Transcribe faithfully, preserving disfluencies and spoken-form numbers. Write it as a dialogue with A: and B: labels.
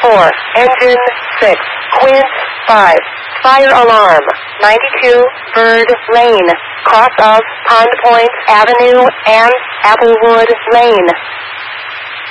A: four, engine six, Quint five, fire alarm, ninety-two Bird Lane, cross of Pond Point Avenue and Applewood Lane.